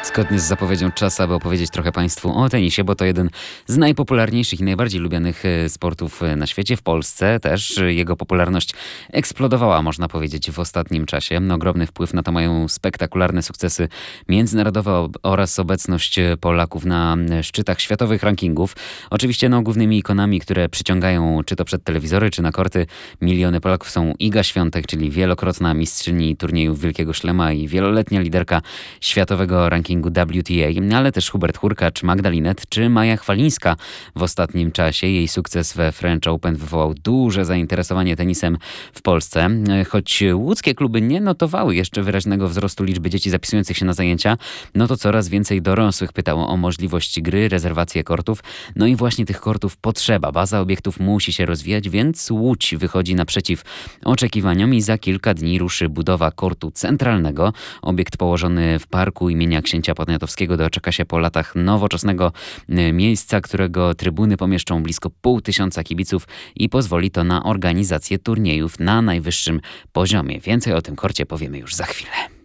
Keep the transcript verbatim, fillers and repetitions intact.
Zgodnie z zapowiedzią czas, aby opowiedzieć trochę Państwu o tenisie, bo to jeden z najpopularniejszych i najbardziej lubianych e, sportów e, na świecie. W Polsce też e, jego popularność eksplodowała, można powiedzieć, w ostatnim czasie. Ogromny wpływ na to mają spektakularne sukcesy międzynarodowe ob- oraz obecność e, Polaków na e, szczytach światowych rankingów. Oczywiście no, głównymi ikonami, które przyciągają czy to przed telewizory, czy na korty miliony Polaków są Iga Świątek, czyli wielokrotna mistrzyni turniejów Wielkiego Szlema i wieloletnia liderka światowego rankingu W T A, ale też Hubert Hurkacz, Magda Linette czy Maja Chwalińska w ostatnim czasie. Jej sukces we French Open wywołał duże zainteresowanie tenisem w Polsce. Choć łódzkie kluby nie notowały jeszcze wyraźnego wzrostu liczby dzieci zapisujących się na zajęcia, no to coraz więcej dorosłych pytało o możliwości gry, rezerwację kortów. No i właśnie tych kortów potrzeba. Baza obiektów musi się rozwijać, więc Łódź wychodzi naprzeciw oczekiwaniom i za kilka dni ruszy budowa kortu centralnego. Obiekt położony w parku imienia księcia Poniatowskiego doczeka się po latach nowoczesnego miejsca, którego trybuny pomieszczą blisko pół tysiąca kibiców i pozwoli to na organizację turniejów na najwyższym poziomie. Więcej o tym korcie powiemy już za chwilę.